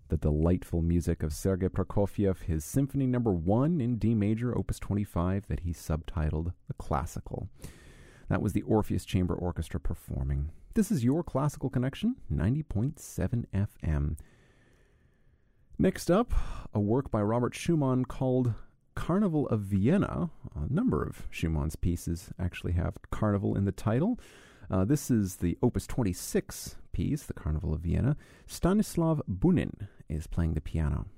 the delightful music of Sergei Prokofiev, his Symphony No. 1 in D major, Opus 25, that he subtitled The Classical. That was the Orpheus Chamber Orchestra performing. This is your Classical Connection, 90.7 FM. Next up, a work by Robert Schumann called Carnival of Vienna. A number of Schumann's pieces actually have Carnival in the title. This is the Opus 26 piece, the Carnival of Vienna. Stanislav Bunin is playing the piano.